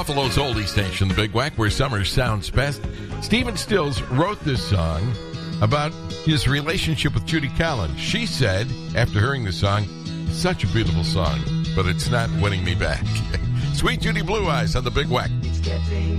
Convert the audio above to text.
Buffalo's oldie station, the Big Wack, where summer sounds best. Stephen Stills wrote this song about his relationship with Judy Collins. She said, after hearing the song, such a beautiful song, but it's not winning me back. Sweet Judy Blue Eyes on the Big Wack. It's getting